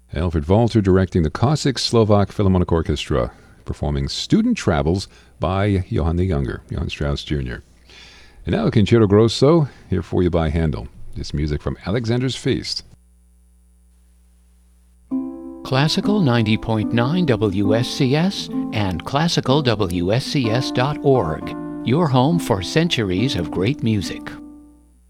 Alfred Walter directing the Cossack Slovak Philharmonic Orchestra, performing Student Travels by Johann the Younger, Johann Strauss Jr. And now Concerto Grosso, here for you by Handel. This music from Alexander's Feast. Classical 90.9 WSCS and classicalwscs.org. Your home for centuries of great music.